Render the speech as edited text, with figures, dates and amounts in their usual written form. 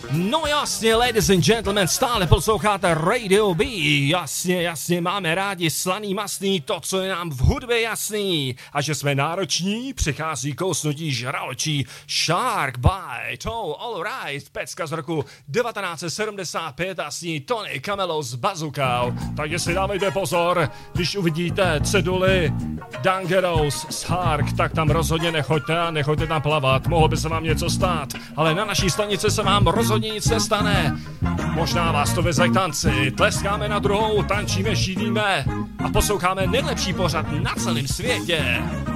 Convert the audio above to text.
No jasně, ladies and gentlemen, stále posloucháte Radio B. Jasně, máme rádi slaný, masný, to, co je nám v hudbě jasný. A že jsme nároční, přichází kousnutí žraločí Shark Bite. Oh, alright, pecka z roku 1975 a s ní Tony Camelo s bazukou. Takže si dávejte pozor, když uvidíte ceduly Dangerous Shark, tak tam rozhodně nechoďte tam plavat, mohlo by se vám něco stát, ale na naší stanici se vám rozhodně nic nestane. Možná vás to vezaj tanci, tleskáme na druhou, tančíme, šídíme a posloucháme nejlepší pořad na celém světě.